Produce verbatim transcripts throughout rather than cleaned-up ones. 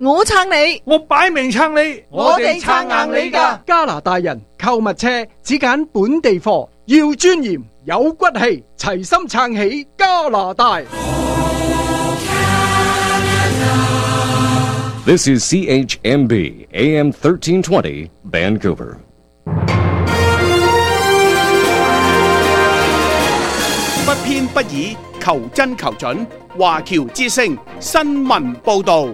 我撐你， 我擺明撐你， 我哋撐硬你㗎。 加拿大人購物車只揀本地貨，要尊嚴有骨氣，齊心撐起加拿大。 This is C H M B A M thirteen twenty Vancouver. 不偏不倚，求真求準。華僑之聲新聞報導。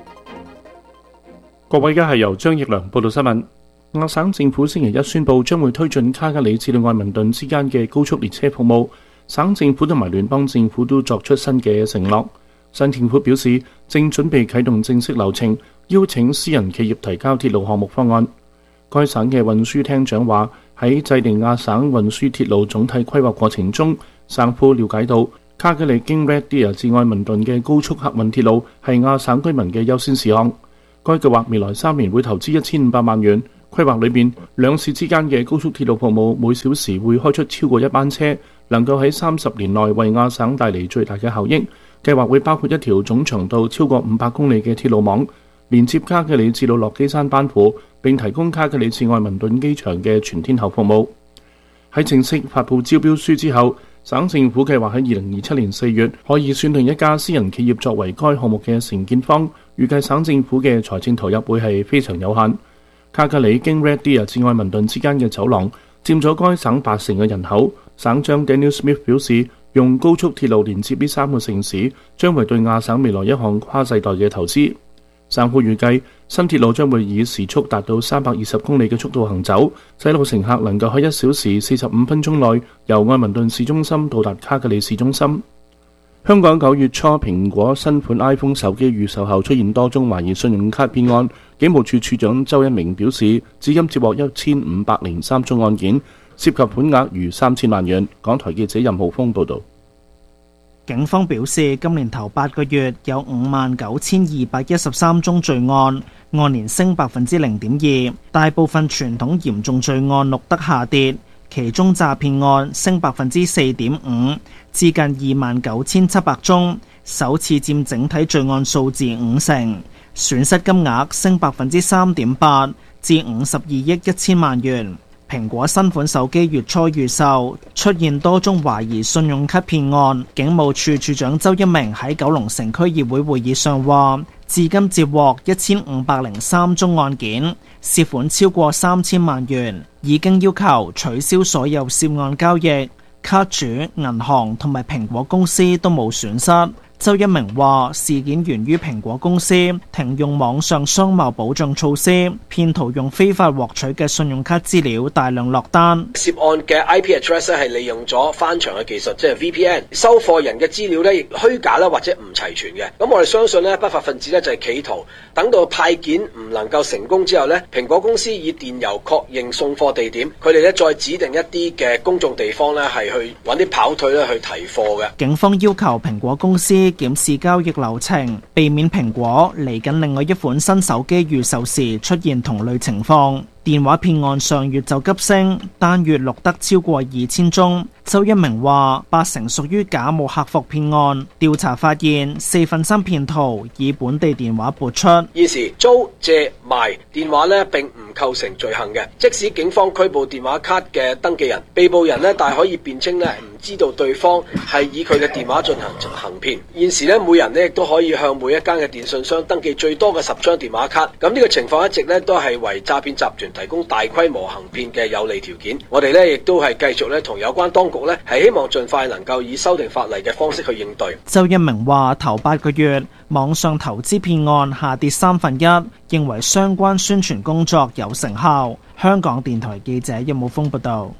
各位，而家係由張奕良報道新聞。亞省政府星期一宣布將會推進卡加里至到愛民頓之間嘅高速列車服務。省政府同埋聯邦政府都作出新嘅承諾。省政府表示正準備啟動正式流程，邀請私人企業提交鐵路項目方案。該省嘅運輸廳長話，喺制定亞省運輸鐵路總體規劃過程中，省府了解到卡加里經 Red Deer 至愛民頓嘅高速客運鐵路係亞省居民嘅優先事項。該計劃未來三年會投資一千五百萬元。規劃裏面，兩市之間嘅高速鐵路服務每小時會開出超過一班車，能夠喺三十年內為亞省帶嚟最大嘅效益。計劃會包括一條總長度超過五百公里嘅鐵路網，連接卡加里至到落基山班夫，並提供卡加里至愛民頓機場嘅全天候服務。喺正式發布招標書之後，省政府計劃喺二零二七年四月可以選定一家私人企業作為該項目嘅承建方，預計省政府嘅財政投入會係非常有限。卡加里經 Red Deer 至愛民頓之間嘅走廊佔咗該省八成嘅人口。省長 Daniel Smith 表示，用高速鐵路連接呢三個城市，將會對亞省未來一項跨世代嘅投資。省府預計新鐵路將會以時速達到三百二十公里嘅速度行走，使到乘客能夠喺一小時四十五分鐘內由愛民頓市中心到達卡加里市中心。香港九月初蘋果新款 iPhone 手機預售後出現多宗懷疑信用卡騙案，警務處處長周一鳴表示，至今接獲一千五百零三宗案件，涉及款額逾三千萬元。港台記者任浩峰報導。 警方表示，今年頭八個月有五萬九千二百一十三宗罪案，按年升百分之零點二，大部分傳統嚴重罪案錄得下跌。其中詐騙案升百分之四點五，至近二萬九千七百宗，首次佔整體罪案數字五成。損失金額升百分之三點八，至五十二億一千萬元。蘋果新款手機月初預售出現多宗懷疑信用卡騙案，警務處處長周一鳴喺九龍城區議會會議上話，至今接獲一千五百零三宗案件，涉款超過三千萬元，已經要求取消所有涉案交易，卡主、銀行同埋蘋果公司都冇損失。周一鳴話，事件源於蘋果公司停用網上商貿保障措施，騙徒用非法獲取嘅信用卡資料大量落單。 涉案嘅 I P address 係利用咗翻牆嘅技術，即係 V P N， 收貨人嘅資料咧亦虛假啦或者唔齊全嘅。咁我哋相信咧，不法分子咧就係企圖等到派件唔能夠成功之後咧，蘋果公司以電郵確認送貨地點，佢哋咧再指定一啲嘅公眾地方咧係去揾啲跑腿咧去提貨嘅。 警方要求蘋果公司檢視交易流程，避免蘋果嚟緊另外一款新手機預售時出現同類情況。電話騙案上月就急升，單月錄得超過二千宗。周一鳴話，八成屬於假冒客服騙案。調查發現，四分三騙徒以本地電話撥出。 現時租借賣電話咧並唔構成罪行嘅，即使警方拘捕電話卡嘅登記人，被捕人咧大可以辯稱咧唔知道對方係以佢嘅電話進行行騙。現時咧每人咧亦都可以向每一間嘅電信商登記最多嘅十張電話卡。咁呢個情況一直咧都係為詐騙集團提供大規模行騙嘅有利條件。我哋咧亦都係繼續咧同有關當局咧係希望盡快能夠以修訂法例嘅方式去應對。 周一鳴話，頭八個月網上投資騙案下跌三分一，認為相關宣傳工作有成效。香港電台記者任武峰報道。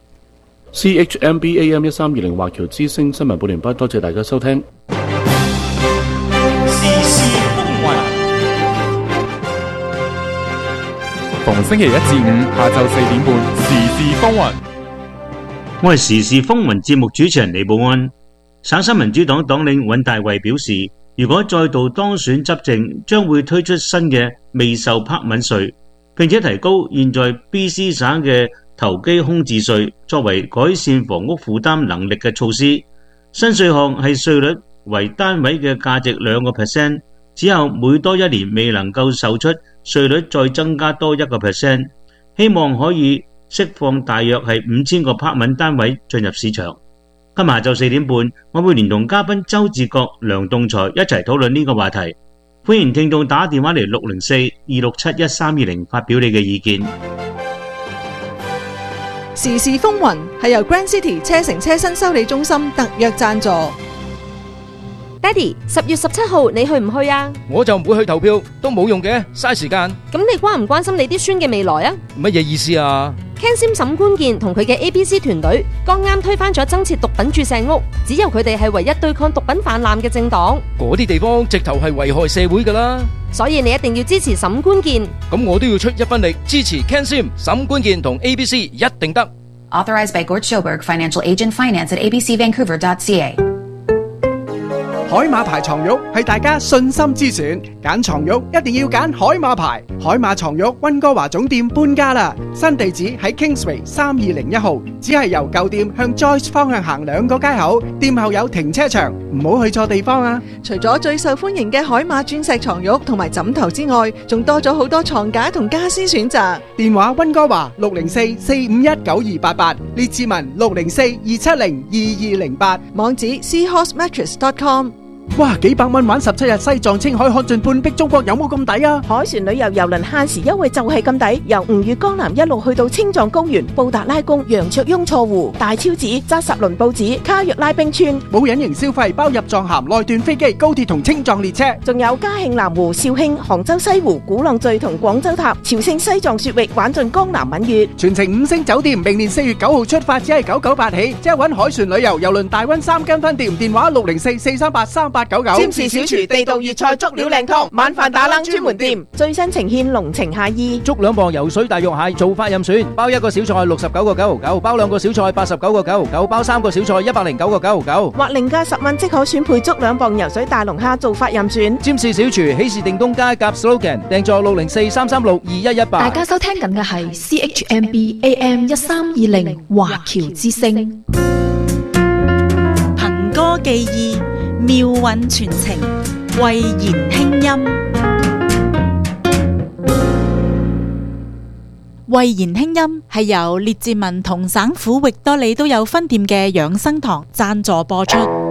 C H M B A M 一三二零華僑之聲新聞報完畢，多謝大家收聽。 時事風雲，逢星期一至五下晝四點半，時事風雲。 我係時事風雲節目主持人李寶安。省新民主黨黨領尹大衛表示，如果再度當選執政，將會推出新嘅未受拍吻稅，並且提高現在 B C 省嘅投機空置稅，作為改善房屋負擔能力嘅措施。新稅項係稅率為單位嘅價值兩個 percent， 只有每多一年未能夠售出，稅率再增加多一個 percent， 希望可以釋放大約係五千個 apartment 單位進入市場。今日下晝四點半，我會連同嘉賓周志國、梁棟才一齊討論呢個話題。歡迎聽眾打電話嚟六零四二六七一三二零發表你嘅意見。 時事風雲係由 Grand City 車城車身修理中心特約贊助。 爹哋，十月十七號你去唔去啊？ 我就唔會去投票，都冇用嘅，嘥時間。 咁你關唔關心你啲孫嘅未來啊？ 乜嘢意思啊？ Ken Sim 沈官健同佢嘅 A B C 團隊剛啱推翻咗增設毒品注射屋，只有佢哋係唯一對抗毒品泛濫嘅政黨。 嗰啲地方直頭係危害社會㗎啦， 所以你一定要支持沈官健。 咁我都要出一分力支持 Ken Sim 沈官健同 A B C 一定得。 Authorized by Gort Schoberg, Financial Agent Finance at a b c vancouver dot c a。 海馬牌床褥係大家信心之選，揀床褥一定要揀海馬牌。海馬床褥溫哥華總店搬家啦，新地址喺 Kingsway 三二零一號，只係由舊店向 Joyce 方向行兩個街口，店後有停車場，唔好去錯地方啊！ 除咗最受歡迎嘅海馬鑽石床褥同埋枕頭之外，仲多咗好多床架同家私選擇。 電話溫哥華六零四四五一九二八八，列志文六零四二七零二二零八， 網址 seahorse mattress dot com。 哇！幾百蚊玩十七日西藏青海看盡半壁中國，有冇咁抵啊？ 海船旅遊郵輪限時優惠就係咁抵，由吳越江南一路去到青藏高原、布達拉宮、羊卓雍錯湖、大昭寺、扎什倫布寺、卡約拉冰川， 冇隱形消費，包入藏函、內段飛機、高鐵同青藏列車， 仲有嘉慶南湖、肇慶、杭州西湖、鼓浪嶼同廣州塔、朝聖西藏雪域，玩盡江南閩粵， 全程五星酒店，明年四月九號出發，只係九九八起，即係搵海船旅遊郵輪大溫三間分店，電話六零四四三八三八九九。 占士小廚地道粵菜足料靚湯，晚飯打冷專門店， 最新呈現濃情夏意， 捉兩磅游水大肉蟹做法任選，包一個小菜六十九個九毫九，包兩個小菜八十九個九毫九，包三個小菜一百零九個九毫九， 或另加十蚊即可選配足兩磅游水大龍蝦做法任選。 占士小廚喜事定東街夾 slogan， 訂座六零四三三六二一一八。 大家收聽緊嘅係 C H M B A M 一三二零華僑之聲， 憑歌寄意，妙韻傳情，慧言輕音。慧言輕音係由列治文同省府域多利都有分店嘅養生堂贊助播出。